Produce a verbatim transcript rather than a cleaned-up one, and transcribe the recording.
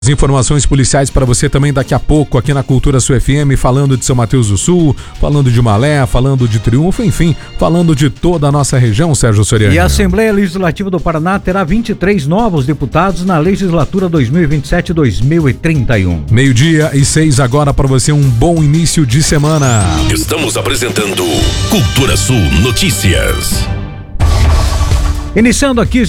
As informações policiais para você também daqui a pouco aqui na Cultura Sul F M, falando de São Mateus do Sul, falando de Malé, falando de Triunfo, enfim, falando de toda a nossa região, Sérgio Soriano. E a Assembleia Legislativa do Paraná terá vinte e três novos deputados na legislatura dois mil e vinte e sete a dois mil e trinta e um. Meio-dia e seis agora para você, um bom início de semana. Estamos apresentando Cultura Sul Notícias. Iniciando aqui já